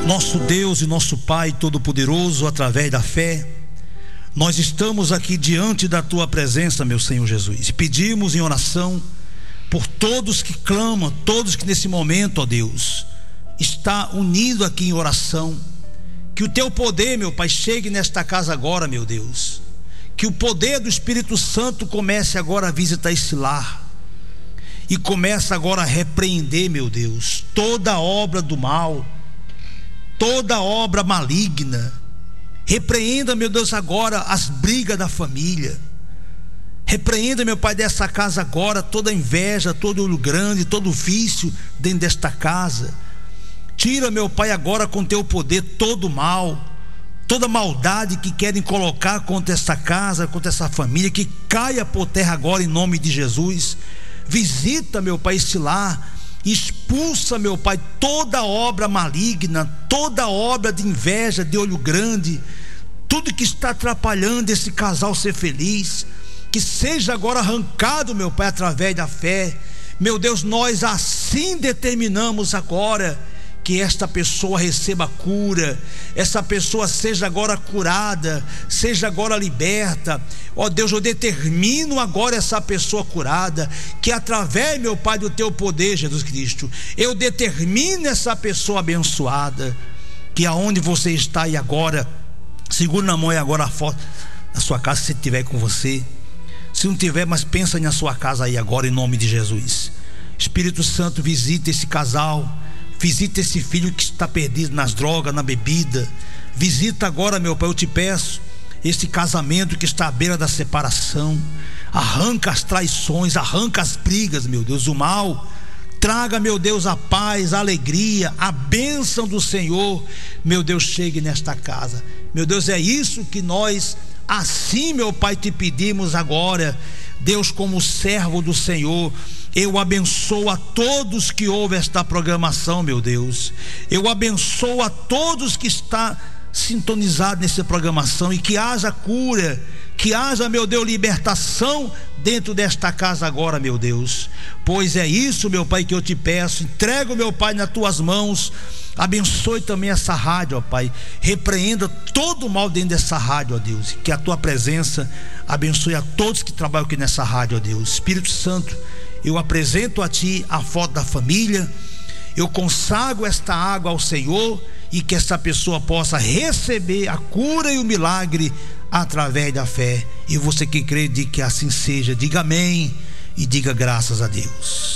Nosso Deus e nosso Pai Todo-Poderoso, através da fé, nós estamos aqui diante da Tua presença, meu Senhor Jesus, e pedimos em oração por todos que clamam, todos que nesse momento, ó Deus, está unido aqui em oração. Que o Teu poder, meu Pai, chegue nesta casa agora, meu Deus. Que o poder do Espírito Santo comece agora a visitar esse lar e comece agora a repreender, meu Deus, toda obra do mal, toda obra maligna. Repreenda, meu Deus, agora as brigas da família. Repreenda, meu Pai, dessa casa agora toda inveja, todo olho grande, todo vício dentro desta casa. Tira, meu Pai, agora com Teu poder todo mal, toda maldade que querem colocar contra essa casa, contra essa família, que caia por terra agora em nome de Jesus. Visita, meu Pai, esse lar. Expulsa, meu Pai, toda obra maligna, toda obra de inveja, de olho grande, tudo que está atrapalhando esse casal ser feliz, que seja agora arrancado, meu Pai, através da fé. Meu Deus, nós assim determinamos agora que esta pessoa receba cura, essa pessoa seja agora curada, seja agora liberta. Ó Deus, eu determino agora essa pessoa curada, que através, meu Pai, do Teu poder, Jesus Cristo, eu determino essa pessoa abençoada. Que aonde você está e agora, segura na mão e agora a foto da sua casa, se tiver com você. Se não tiver, mas pensa na sua casa aí agora, em nome de Jesus. Espírito Santo, visita esse casal, visita esse filho que está perdido nas drogas, na bebida. Visita agora, meu Pai, eu te peço, esse casamento que está à beira da separação. Arranca as traições, arranca as brigas, meu Deus, o mal. Traga, meu Deus, a paz, a alegria, a bênção do Senhor, meu Deus, chegue nesta casa. Meu Deus, é isso que nós, assim, meu Pai, te pedimos agora. Deus, como servo do Senhor, eu abençoo a todos que ouvem esta programação, meu Deus. Eu abençoo a todos que estão sintonizados nessa programação, e que haja cura, que haja, meu Deus, libertação dentro desta casa agora, meu Deus. Pois é isso, meu Pai, que eu te peço. Entrego, meu Pai, nas Tuas mãos. Abençoe também essa rádio, ó Pai. Repreenda todo o mal dentro dessa rádio, ó Deus. Que a Tua presença abençoe a todos que trabalham aqui nessa rádio, ó Deus. Espírito Santo, eu apresento a Ti a foto da família. Eu consagro esta água ao Senhor, e que essa pessoa possa receber a cura e o milagre através da fé. E você que crê, diga que assim seja. Diga amém e diga graças a Deus.